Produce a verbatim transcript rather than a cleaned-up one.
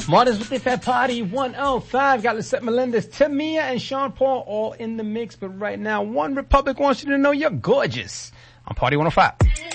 Martin's with the Fat Party one oh five. Got Lisette Melendez, Tamia, and Sean Paul all in the mix. But right now, One Republic wants you to know you're gorgeous on Party one oh five.